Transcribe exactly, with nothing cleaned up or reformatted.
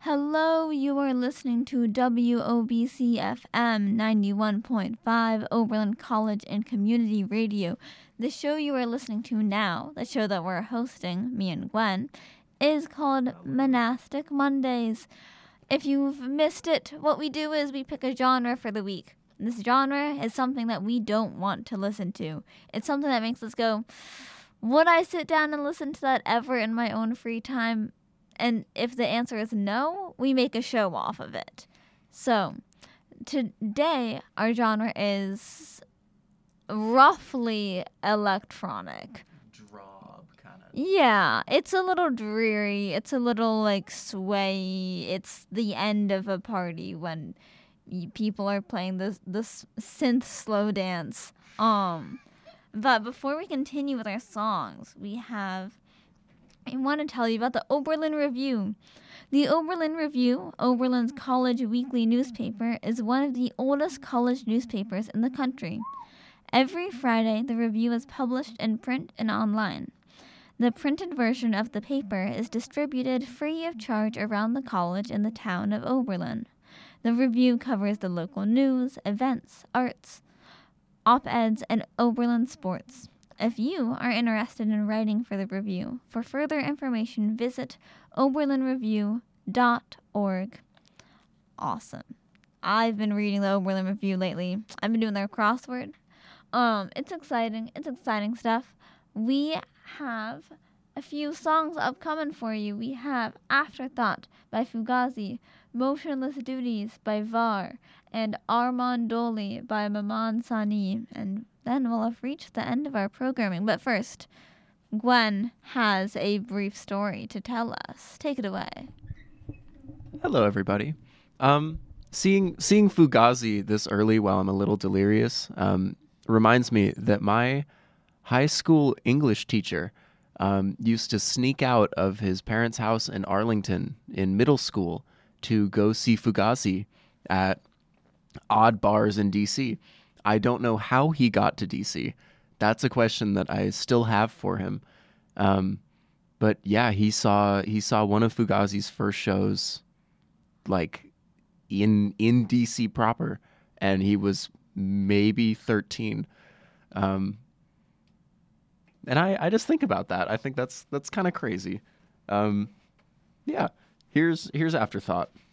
Hello, you are listening to W O B C F M ninety-one point five Oberlin College and Community Radio. The show you are listening to now, the show that we're hosting, me and Gwen, is called Monastic Mondays. If you've missed it, what we do is we pick a genre for the week. This genre is something that we don't want to listen to. It's something that makes us go, would I sit down and listen to that ever in my own free time? And if the answer is no, we make a show off of it. So, today, our genre is roughly electronic. Drob, kind of. Yeah, it's a little dreary. It's a little, like, sway. It's the end of a party when y- people are playing this, this synth slow dance. Um, but before we continue with our songs, we have... I want to tell you about the Oberlin Review. The Oberlin Review, Oberlin's college weekly newspaper, is one of the oldest college newspapers in the country. Every Friday, the review is published in print and online. The printed version of the paper is distributed free of charge around the college in the town of Oberlin. The review covers the local news, events, arts, op-eds, and Oberlin sports. If you are interested in writing for the review, for further information, visit oberlin review dot org. Awesome. I've been reading the Oberlin Review lately. I've been doing their crossword. Um, it's exciting. It's exciting stuff. We have a few songs upcoming for you. We have Afterthought by Fugazi, Motionless Duties by Var, and Armand Doli by Maman Sani. And then we'll have reached the end of our programming. But first, Gwen has a brief story to tell us. Take it away. Hello, everybody. Um, seeing seeing Fugazi this early while I'm a little delirious um, reminds me that my high school English teacher um, used to sneak out of his parents' house in Arlington in middle school to go see Fugazi at odd bars in D C. I don't know how he got to D C. That's a question that I still have for him. Um, but yeah, he saw he saw one of Fugazi's first shows, like in in D C proper, and he was maybe thirteen. Um, and I, I just think about that. I think that's that's kind of crazy. Um, yeah, here's here's Afterthought.